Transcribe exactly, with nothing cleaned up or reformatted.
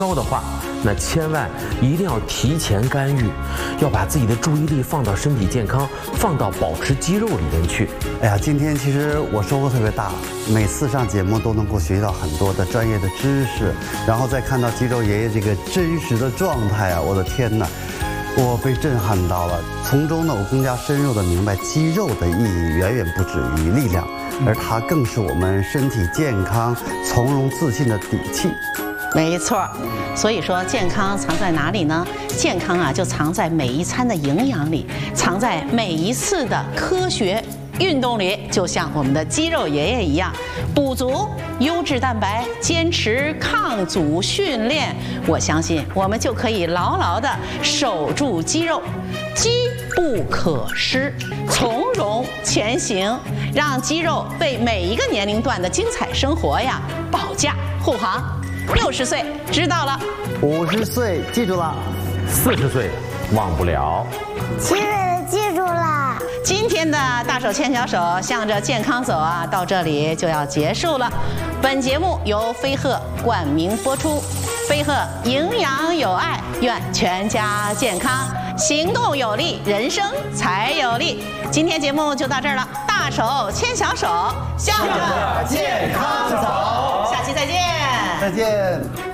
高的话，那千万一定要提前干预，要把自己的注意力放到身体健康，放到保持肌肉里面去。 哎呀，今天其实我收获特别大，每次上节目都能够学习到很多的专业的知识，然后再看到肌肉爷爷这个真实的状态啊，我的天哪！我被震撼到了，从中呢，我更加深入的明白肌肉的意义远远不止于力量，而它更是我们身体健康、从容自信的底气。 没错，所以说健康藏在哪里呢？健康啊，就藏在每一餐的营养里，藏在每一次的科学运动里。就像我们的肌肉爷爷一样，补足优质蛋白，坚持抗阻训练，我相信我们就可以牢牢地守住肌肉，机不可失，从容前行，让肌肉为每一个年龄段的精彩生活呀保驾护航。六十岁知道了， 五十岁记住了， 四十岁忘不了， 七岁的记住了。 今天的大手牵小手，向着健康走啊，到这里就要结束了。本节目由飞鹤冠名播出，飞鹤营养有爱，愿全家健康，行动有力，人生才有力。今天节目就到这儿了，大手牵小手，向着健康走，下期再见。 再见。